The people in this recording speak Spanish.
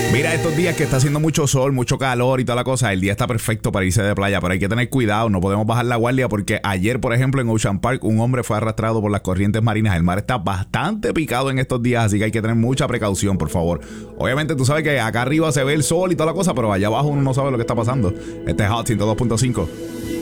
Mira, estos días que está haciendo mucho sol, mucho calor y toda la cosa, el día está perfecto para irse de playa, pero hay que tener cuidado, no podemos bajar la guardia porque ayer, por ejemplo, en Ocean Park, un hombre fue arrastrado por las corrientes marinas. El mar está bastante picado en estos días, así que hay que tener mucha precaución, por favor. Obviamente, tú sabes que acá arriba se ve el sol y toda la cosa, pero allá abajo uno no sabe lo que está pasando. Este es Hot 102.5.